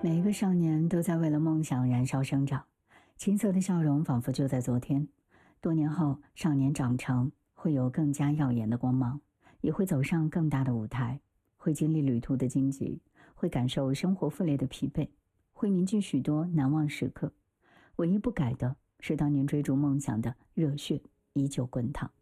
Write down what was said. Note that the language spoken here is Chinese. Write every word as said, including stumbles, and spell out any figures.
每一个少年都在为了梦想燃烧生长，青涩的笑容仿佛就在昨天。多年后，少年长成，会有更加耀眼的光芒，也会走上更大的舞台，会经历旅途的荆棘，会感受生活负累的疲惫，会铭记许多难忘时刻。唯一不改的是当年追逐梦想的热血依旧滚烫。